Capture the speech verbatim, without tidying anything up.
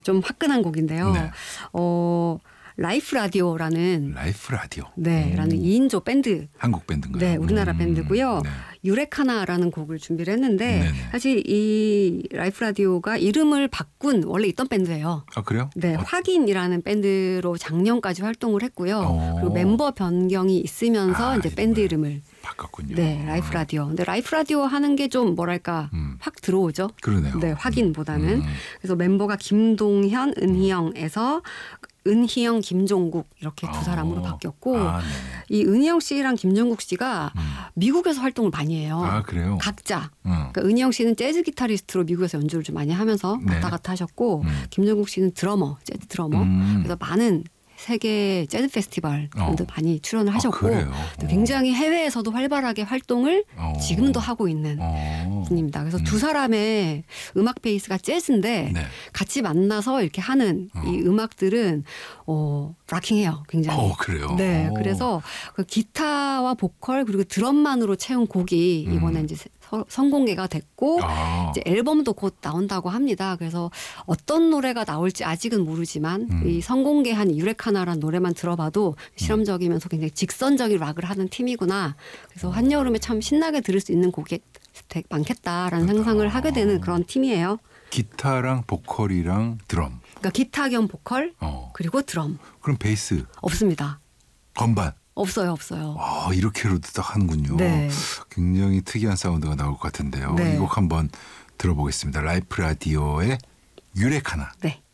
좀 화끈한 곡인데요. 네. 어, 라이프 라디오라는 라이프 라디오. 네, 라는 이 인조 밴드. 한국 밴드인가요? 네, 우리나라 음, 밴드고요. 네. 유레카나라는 곡을 준비를 했는데 네네. 사실 이 라이프 라디오가 이름을 바꾼 원래 있던 밴드예요. 아 그래요? 네, 어, 확인이라는 밴드로 작년까지 활동을 했고요. 오. 그리고 멤버 변경이 있으면서 아, 이제 밴드 이름을. 이름을 바꿨군요. 네, 라이프 라디오. 근데 라이프 라디오 하는 게 좀 뭐랄까 음. 확 들어오죠. 그러네요. 네, 확인보다는. 음. 그래서 멤버가 김동현, 은희영에서 은희영, 김종국 이렇게 두 사람으로 어. 바뀌었고 아, 네네. 이 은희영 씨랑 김종국 씨가 음. 미국에서 활동을 많이 해요. 아 그래요? 각자. 음. 그러니까 은희영 씨는 재즈 기타리스트로 미국에서 연주를 좀 많이 하면서 네. 왔다 갔다 하셨고 음. 김종국 씨는 드러머, 재즈 드러머. 음. 그래서 많은 세계 재즈 페스티벌 어. 도 많이 출연을 하셨고 아, 그래요? 또 굉장히 해외에서도 활발하게 활동을 어. 지금도 하고 있는 어. 분입니다. 그래서 음. 두 사람의 음악 베이스가 재즈인데 네. 같이 만나서 이렇게 하는 어. 이 음악들은 어, 락킹해요, 굉장히. 어 그래요. 네, 오. 그래서 그 기타와 보컬 그리고 드럼만으로 채운 곡이 이번에 음. 이제 서- 선공개가 됐고 아. 이제 앨범도 곧 나온다고 합니다. 그래서 어떤 노래가 나올지 아직은 모르지만 음. 이 선공개한 유레카나라는 노래만 들어봐도 실험적이면서 굉장히 직선적인 락을 하는 팀이구나. 그래서 한여름에 참 신나게 들을 수 있는 곡이 되게 많겠다라는 상상을 하게 되는 그런 팀이에요. 기타랑 보컬이랑 드럼. 그러니까 기타 겸 보컬 어. 그리고 드럼 그럼 베이스, 없습니다. 건반. 없어요, 없어요. 아 이렇게로도 딱 하는군요. 네. 굉장히 특이한 사운드가 나올 것 같은데요. 네. 이 곡 한번 들어보겠습니다. 라이프 라디오의 유레카나. 네.